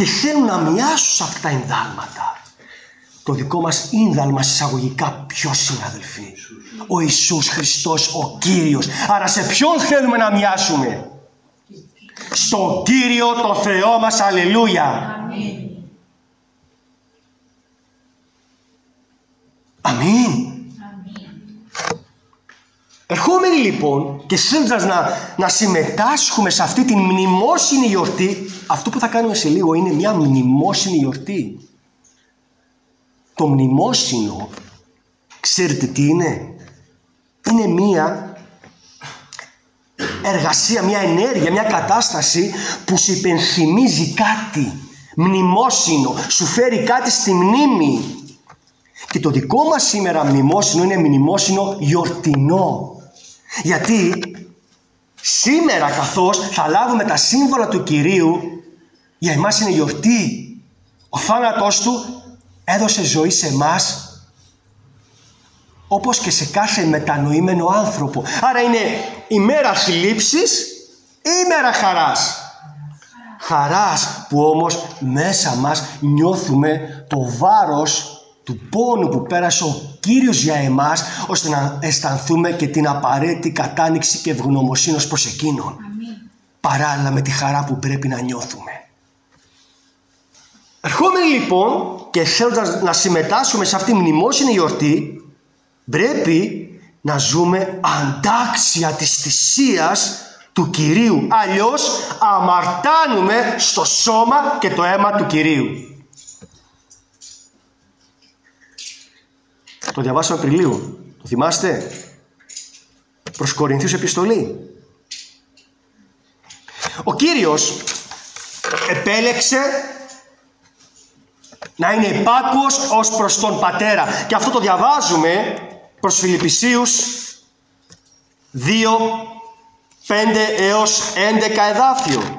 και θέλουν να μοιάσουν σε αυτά τα ίνδαλματα. Το δικό μας ίνδαλμα εισαγωγικά ποιος είναι, αδελφοί? Ο Ιησούς Χριστός, ο Κύριος. Άρα σε ποιον θέλουμε να μοιάσουμε? Στον Κύριο το Θεό μας. Αλληλούια. Αμήν. Αμήν. Ερχόμενοι λοιπόν και θέλοντας να συμμετάσχουμε σε αυτή την μνημόσυνη γιορτή, αυτό που θα κάνουμε σε λίγο είναι μια μνημόσυνη γιορτή. Το μνημόσυνο, ξέρετε τι είναι? Είναι μια εργασία, μια ενέργεια, μια κατάσταση που σου υπενθυμίζει κάτι. Μνημόσυνο, σου φέρει κάτι στη μνήμη. Και το δικό μας σήμερα μνημόσυνο είναι μνημόσυνο γιορτινό. Γιατί σήμερα, καθώς θα λάβουμε τα σύμβολα του Κυρίου, για εμάς είναι γιορτή. Ο θάνατός Του έδωσε ζωή σε εμάς, όπως και σε κάθε μετανοούμενο άνθρωπο. Άρα είναι ημέρα θλίψης ή ημέρα χαράς? Χαράς, που όμως μέσα μας νιώθουμε το βάρος του πόνου που πέρασε ο Κύριος για εμάς, ώστε να αισθανθούμε και την απαραίτητη κατάνοιξη και ευγνωμοσύνη ως προς Εκείνον. Αμήν. Παράλληλα με τη χαρά που πρέπει να νιώθουμε. Ερχόμενοι λοιπόν και θέλοντας να συμμετάσχουμε σε αυτή τη μνημόσυνη γιορτή, πρέπει να ζούμε αντάξια της θυσίας του Κυρίου. Αλλιώς αμαρτάνουμε στο σώμα και το αίμα του Κυρίου. Το διαβάσαμε πριν λίγο. Το θυμάστε? Προς Κορινθίους επιστολή. Ο Κύριος επέλεξε να είναι υπάκουος ως προς τον Πατέρα. Και αυτό το διαβάζουμε προς Φιλιππισίους 2, 5 έως 11 εδάφιο.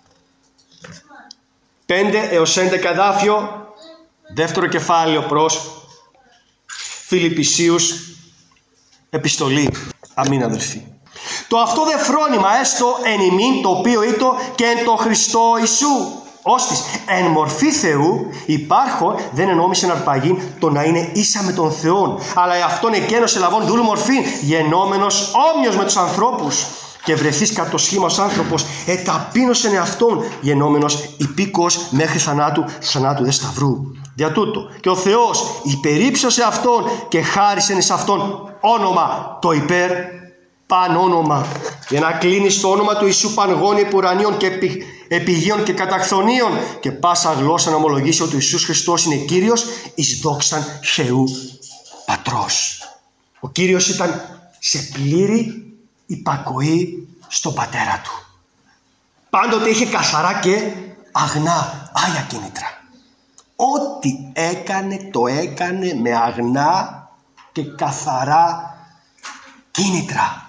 5 έως 11 εδάφιο, δεύτερο κεφάλαιο προς Φιλιππισίους επιστολή. Αμήν, αδελφοί. Το αυτό δε φρόνημα έστω εν ημίν, το οποίο ήτο και εν το Χριστό Ιησού. Ώστις εν μορφή Θεού υπάρχον δεν ενόμισεν αρπαγήν το να είναι ίσα με τον Θεόν, αλλά εαυτόν εκένωσε λαβών δούλου μορφήν, γενόμενος όμοιος με τους ανθρώπους. Και βρεθείς κατ' το σχήμα ως άνθρωπος, εταπείνωσεν εαυτόν, γενόμενος υπήκος μέχρι θανάτου, θανάτου δε σταυρού. Δια τούτο και ο Θεός υπερήψωσε αυτόν και χάρισεν εις αυτόν όνομα το υπέρ παν όνομα, για να κλείνει στο όνομα του Ιησού παν ουρανίων και επιγείων και καταχθονίων, και πάσα γλώσσα να ομολογήσει ότι ο Ιησούς Χριστός είναι Κύριος, εις δόξαν Θεού Πατρός. Ο Κύριος ήταν σε πλήρη υπακοή στον Πατέρα Του. Πάντοτε είχε καθαρά και αγνά άγια κίνητρα. Ό,τι έκανε το έκανε με αγνά και καθαρά κίνητρα.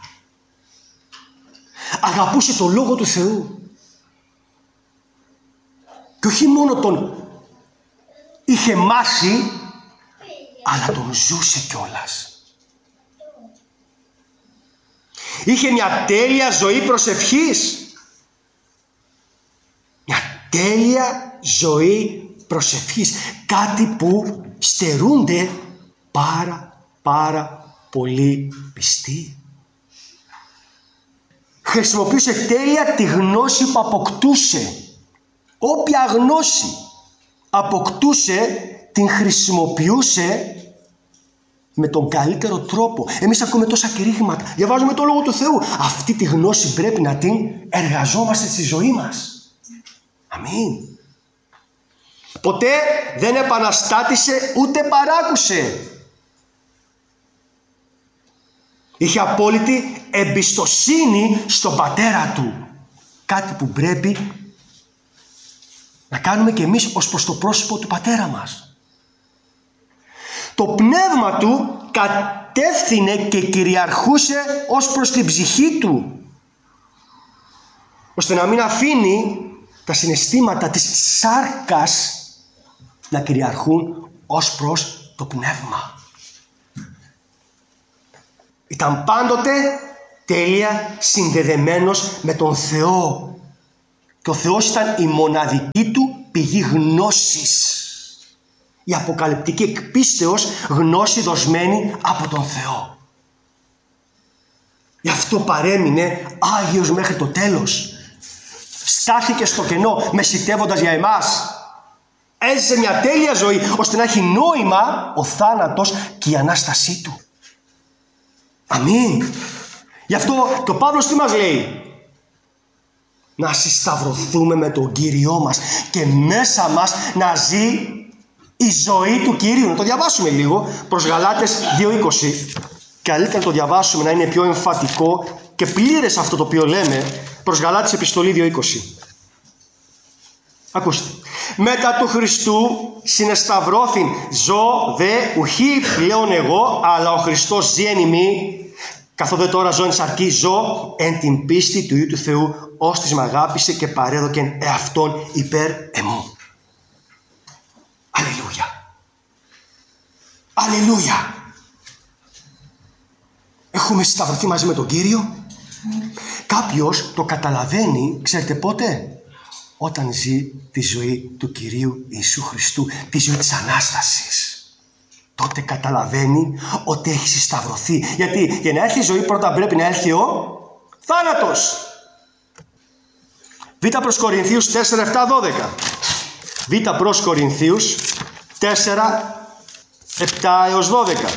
Αγαπούσε το Λόγο του Θεού. Και όχι μόνο τον είχε μάθει, αλλά τον ζούσε κιόλας. Είχε μια τέλεια ζωή προσευχής. Μια τέλεια ζωή προσευχής. Κάτι που στερούνται πάρα πολύ πιστοί. Χρησιμοποιούσε τέλεια τη γνώση που αποκτούσε. Όποια γνώση αποκτούσε, την χρησιμοποιούσε με τον καλύτερο τρόπο. Εμείς ακούμε τόσα κηρύγματα, διαβάζουμε το Λόγο του Θεού. Αυτή τη γνώση πρέπει να την εργαζόμαστε στη ζωή μας. Αμήν. Ποτέ δεν επαναστάτησε ούτε παράκουσε. Είχε απόλυτη εμπιστοσύνη στον Πατέρα Του. Κάτι που πρέπει να κάνουμε και εμείς ως προς το πρόσωπο του Πατέρα μας. Το πνεύμα Του κατεύθυνε και κυριαρχούσε ως προς την ψυχή Του, ώστε να μην αφήνει τα συναισθήματα της σάρκας να κυριαρχούν ως προς το πνεύμα. Ήταν πάντοτε τέλεια συνδεδεμένος με τον Θεό. Και ο Θεός ήταν η μοναδική Του πηγή γνώσης. Η αποκαλυπτική εκπίστεως γνώση δοσμένη από τον Θεό. Γι' αυτό παρέμεινε Άγιος μέχρι το τέλος. Στάθηκε στο κενό μεσητεύοντας για εμάς. Έζησε μια τέλεια ζωή ώστε να έχει νόημα ο θάνατος και η Ανάστασή του. Αμήν. Γι' αυτό και ο Παύλος τι μας λέει? Να συσταυρωθούμε με τον Κύριό μας και μέσα μας να ζει η ζωή του Κυρίου. Να το διαβάσουμε λίγο προς Γαλάτες 2:20. Καλύτερα να το διαβάσουμε να είναι πιο εμφατικό και πλήρες αυτό το οποίο λέμε. Προς Γαλάτες επιστολή 2:20. Ακούστε. Μετά του Χριστού συνεσταυρώθην ζω δε ουχή πλέον εγώ, αλλά ο Χριστός ζει εν ημί. Καθότι τώρα ζω εν σαρκή, ζω εν την πίστη του Υιού του Θεού, ως της μ' αγάπησε και παρέδοκεν εαυτόν υπέρ εμού. Αλληλούια. Αλληλούια. Έχουμε συσταυρωθεί μαζί με τον Κύριο. Κάποιος το καταλαβαίνει, ξέρετε πότε? Όταν ζει τη ζωή του Κυρίου Ιησού Χριστού, τη ζωή της Ανάστασης. Τότε καταλαβαίνει ότι έχει συσταυρωθεί. Γιατί για να έρθει η ζωή πρώτα πρέπει να έρθει ο θάνατος. Β' προς Κορινθίους 4, 7, 12. Β' προς Κορινθίους 4, 7 έως 12.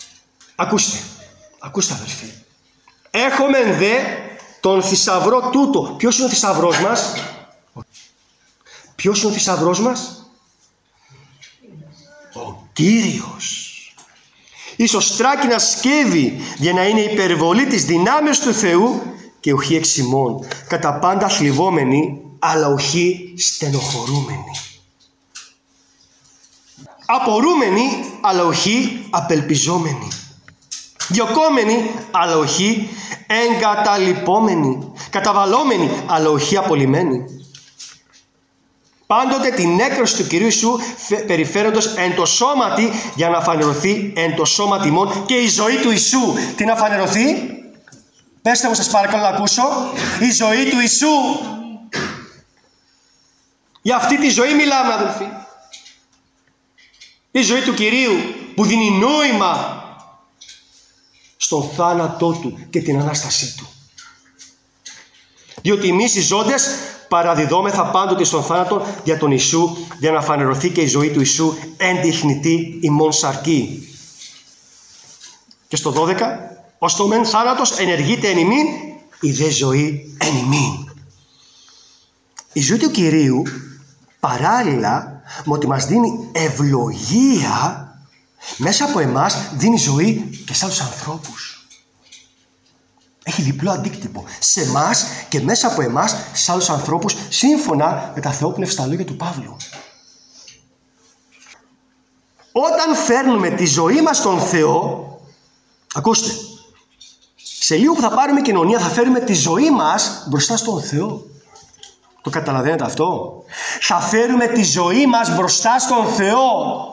Ακούστε αδελφοί. Έχομεν δε τον θησαυρό τούτο. Ποιος είναι ο θησαυρός μας? Ποιος είναι ο θησαυρός μας? Ο Κύριος. Ίσως τράκυνα σκεύη για να είναι υπερβολή της δυνάμεως του Θεού και ουχή εξημών, κατά πάντα θλιβόμενοι, αλλά ουχή στενοχωρούμενοι. Απορούμενοι, αλλά ουχή απελπιζόμενοι. Διωκόμενοι, αλλά ουχή εγκαταλειπόμενοι. Καταβαλόμενοι, αλλά ουχή απολυμένοι. Πάντοτε την έκρωση του Κυρίου Ιησού περιφέροντος εν το σώματι, για να φανερωθεί εν το σώμα τιμών και η ζωή του Ιησού. Τι να φανερωθεί? Πέστε μου σας παρακαλώ να ακούσω. Η ζωή του Ιησού. Για αυτή τη ζωή μιλάμε αδελφοί. Η ζωή του Κυρίου που δίνει νόημα στον θάνατό του και την Ανάστασή του. Διότι εμείς οι ζώντες παραδιδόμεθα πάντοτε στον θάνατο για τον Ιησού, για να φανερωθεί και η ζωή του Ιησού εν τιχνητή ημών σαρκή. Και στο 12, ως το μεν θάνατος ενεργείται εν ημίν, η δε ζωή εν ημίν. Η ζωή του Κυρίου παράλληλα με ότι μας δίνει ευλογία, μέσα από εμάς δίνει ζωή και σε άλλους ανθρώπους. Έχει διπλό αντίκτυπο σε εμάς και μέσα από εμάς σε άλλους ανθρώπους, σύμφωνα με τα θεόπνευστα λόγια του Παύλου. Όταν φέρνουμε τη ζωή μας στον Θεό, ακούστε, σε λίγο που θα πάρουμε κοινωνία θα φέρουμε τη ζωή μας μπροστά στον Θεό. Το καταλαβαίνετε αυτό? Θα φέρουμε τη ζωή μας μπροστά στον Θεό.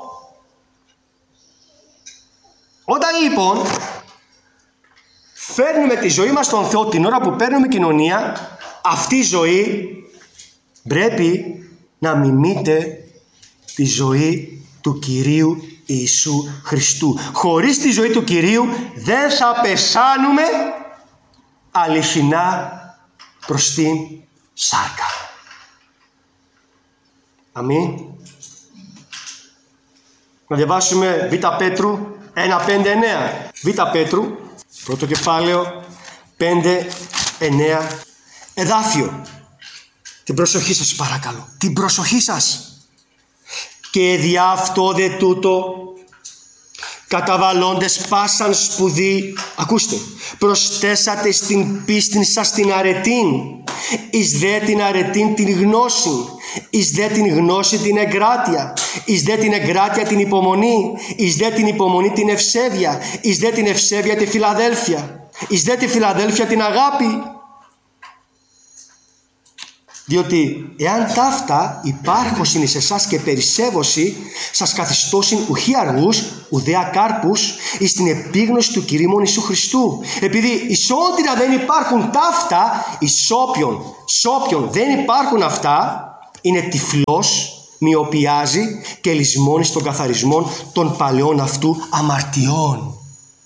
Όταν λοιπόν φέρνουμε τη ζωή μας στον Θεό την ώρα που παίρνουμε κοινωνία, αυτή η ζωή πρέπει να μιμείται τη ζωή του Κυρίου Ιησού Χριστού. Χωρίς τη ζωή του Κυρίου δεν θα πεθάνουμε αληθινά προς την σάρκα. Αμήν. Να διαβάσουμε Β' Πέτρου 1:5-9. Β' Πέτρου, πρώτο κεφάλαιο, 5-9, εδάφιο. Την προσοχή σας παρακαλώ. Την προσοχή σας. Και δι' αυτό δε τούτο, καταβαλλόντες πάσαν σπουδή, ακούστε, προσθέσατε στην πίστην σας την αρετήν, εις δε την αρετήν την γνώση, εις δε την γνώση την εγκράτεια, εις δε την εγκράτεια την υπομονή, εις δε την υπομονή την ευσέβεια, εις δε την ευσέβεια τη φιλαδέλφεια, εις δε τη φιλαδέλφεια την αγάπη. Διότι εάν ταύτα υπάρχωσιν εις εσάς και περισσεύωση, σας καθιστώσιν ουχή αργούς, ουδέα κάρπους, εις την επίγνωση του Κυρίου μόνο Ιησού Χριστού. Επειδή εις όντινα δεν υπάρχουν ταύτα, εις όποιον δεν υπάρχουν αυτά, είναι τυφλός μοιοπιάζει και λησμόνει στον καθαρισμό των παλαιών αυτού αμαρτιών.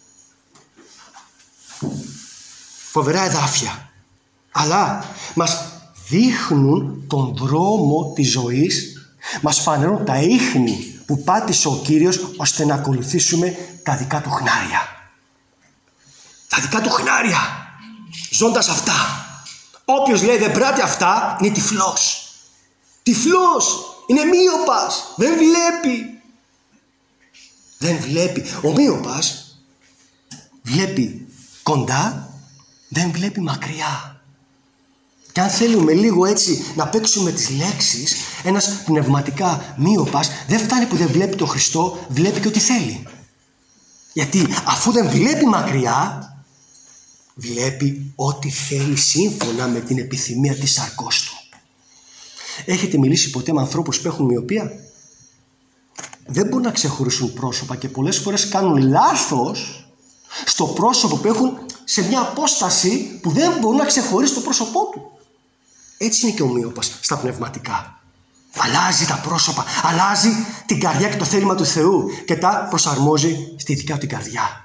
Φοβερά εδάφια, αλλά μας δείχνουν τον δρόμο της ζωής, μας φανερώνουν τα ίχνη που πάτησε ο Κύριος ώστε να ακολουθήσουμε τα δικά του χνάρια. Τα δικά του χνάρια, ζώντας αυτά. Όποιος λέει δεν πράττει αυτά είναι τυφλός. Τυφλός, είναι μύοπας, δεν βλέπει. Δεν βλέπει. Ο μύοπας βλέπει κοντά, δεν βλέπει μακριά. Και αν θέλουμε λίγο έτσι να παίξουμε τις λέξεις, ένας πνευματικά μύοπας δεν φτάνει που δεν βλέπει τον Χριστό, βλέπει και ό,τι θέλει. Γιατί αφού δεν βλέπει μακριά, βλέπει ό,τι θέλει σύμφωνα με την επιθυμία της σαρκός του. Έχετε μιλήσει ποτέ με ανθρώπους που έχουν μυοπία? Δεν μπορούν να ξεχωρίσουν πρόσωπα και πολλές φορές κάνουν λάθος στο πρόσωπο που έχουν σε μια απόσταση που δεν μπορούν να ξεχωρίσουν το πρόσωπό του. Έτσι είναι και ο μύοπας στα πνευματικά. Αλλάζει τα πρόσωπα, αλλάζει την καρδιά και το θέλημα του Θεού και τα προσαρμόζει στη δικιά του την καρδιά.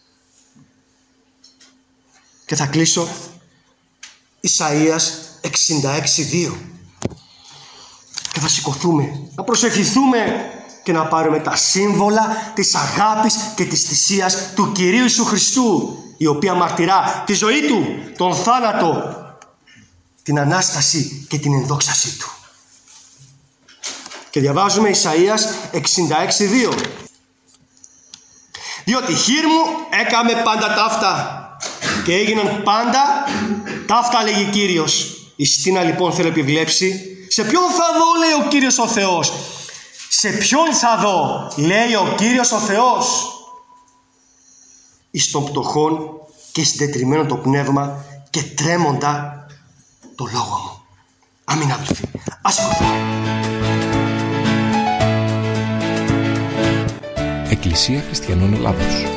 Και θα κλείσω Ισαΐας 66:2. Και θα σηκωθούμε, να προσευχηθούμε και να πάρουμε τα σύμβολα της αγάπης και της θυσίας του Κυρίου Ιησού Χριστού, η οποία μαρτυρά τη ζωή Του, τον θάνατο, την Ανάσταση και την ενδόξασή Του. Και διαβάζουμε Ισαΐας 66:2. Διότι χείρ μου έκαμε πάντα ταύτα και έγιναν πάντα ταύτα, λέγει Κύριος. Η στήνα λοιπόν θέλω επιβλέψει. Σε ποιον θα δω, λέει ο Κύριος ο Θεός. Σε ποιον θα δω, λέει ο Κύριος ο Θεός. Εις των πτωχών και συντετριμμένο το πνεύμα και τρέμοντα το λόγο μου. Αμήν, αδελφοί. Ας Εκκλησία Χριστιανών Ελλάδος.